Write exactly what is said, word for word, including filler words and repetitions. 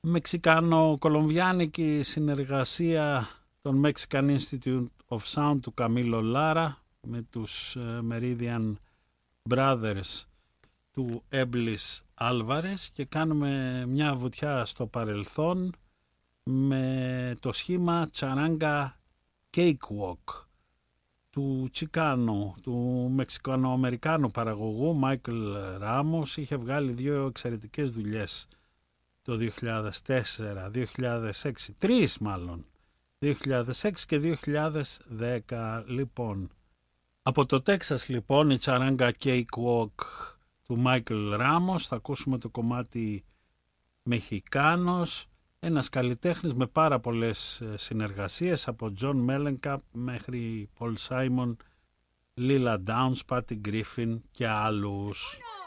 Μεξικανο-κολομβιάνικη συνεργασία των Mexican Institute of Sound του Καμίλο Λάρα με τους Meridian Brothers του Έμπλης Άλβαρες και κάνουμε μια βουτιά στο παρελθόν με το σχήμα Charanga Cakewalk του Τσικάνο, του Μεξικανοαμερικάνου παραγωγού Μάικλ Ράμος. Είχε βγάλει δύο εξαιρετικές δουλειές το δύο χιλιάδες τέσσερα, δύο χιλιάδες έξι, τρεις μάλλον, δύο χιλιάδες έξι και δύο χιλιάδες δέκα. Λοιπόν, από το Τέξας λοιπόν η Charanga Cakewalk του Μάικλ Ράμος, θα ακούσουμε το κομμάτι Μεχικάνος, ένας καλλιτέχνης με πάρα πολλές συνεργασίες από John Mellencamp μέχρι Paul Simon, Lila Downs, Patty Griffin και άλλους.